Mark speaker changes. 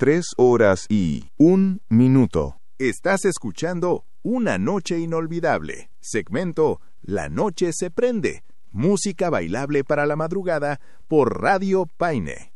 Speaker 1: 3:01.
Speaker 2: Estás escuchando Una Noche Inolvidable, segmento La Noche se Prende, música bailable para la madrugada por Radio Paine.